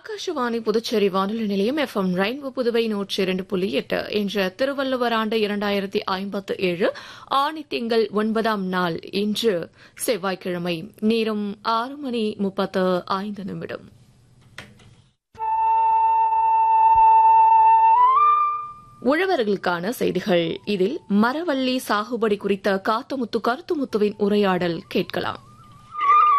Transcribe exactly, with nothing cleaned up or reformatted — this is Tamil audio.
ஆகாஷவாணி புதுச்சேரி வானொலி நிலையம் எஃப் எம் ரெயின்போ புதுவை நூற்றி இரண்டு புள்ளி எட்டு இன்று திருவள்ளுவர் ஆண்டு இரண்டாயிரத்தி ஐம்பத்து ஏழு ஆணி திங்கள் ஒன்பதாம் நாள் இன்று செவ்வாய்க்கிழமை நேரம் ஆறு மணி முப்பத்து ஐந்து நிமிடம். உழவர்களுக்கான செய்திகள். இதில் மரவள்ளி சாகுபடி குறித்த காத்தமுத்து கருத்துமுத்துவின் உரையாடல் கேட்கலாம்.